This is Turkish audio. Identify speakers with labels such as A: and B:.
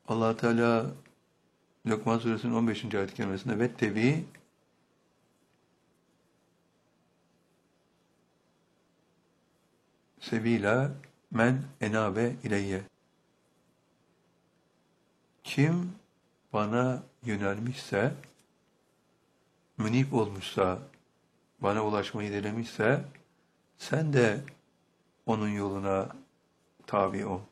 A: Allah Teala Lokman Suresinin 15. ayet-i kerimesinde vettebi sebila men enabe ileyye. Kim bana yönelmişse, münip olmuşsa, bana ulaşmayı dilemişse, sen de onun yoluna tabi ol.